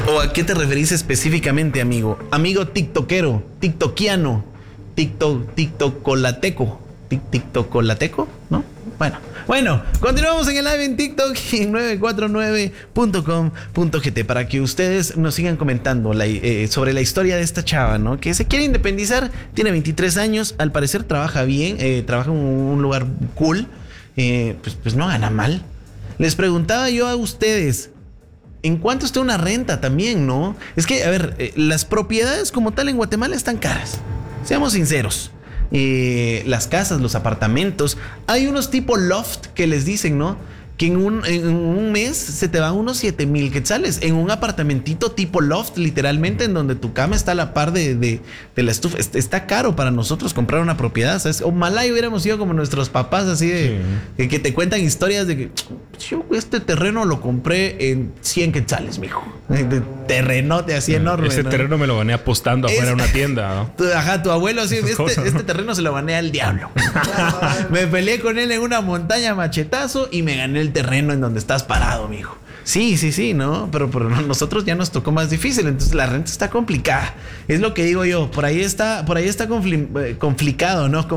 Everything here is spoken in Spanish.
¿O a qué te referís específicamente, amigo? Amigo tiktokero, tiktokiano, tiktokolateco, tiktokolateco, ¿no? Bueno, continuamos en el live en TikTok y en 949.com.gt para que ustedes nos sigan comentando sobre la historia de esta chava, ¿no? Que se quiere independizar, tiene 23 años, al parecer trabaja bien, trabaja en un lugar cool, pues no gana mal. Les preguntaba yo a ustedes, ¿en cuánto está una renta también, no? Es que, a ver, las propiedades como tal en Guatemala están caras, seamos sinceros. Las casas, los apartamentos, hay unos tipo loft que les dicen, ¿no? Que en un mes se te van unos 7,000 quetzales en un apartamentito tipo loft, literalmente, en donde tu cama está a la par de la estufa. Está caro para nosotros comprar una propiedad, ¿sabes? Ojalá hubiéramos sido como nuestros papás, así de que te cuentan historias de que yo este terreno lo compré en 100 quetzales, mijo. De terrenote así enorme. Ese terreno me lo gané apostando afuera de una tienda, ¿no? Tu abuelo así, este terreno se lo gané al diablo. Me peleé con él en una montaña machetazo y me gané el terreno en donde estás parado, mijo. Sí, ¿no? Pero nosotros ya nos tocó más difícil, entonces la renta está complicada. Es lo que digo yo, por ahí está complicado, ¿no?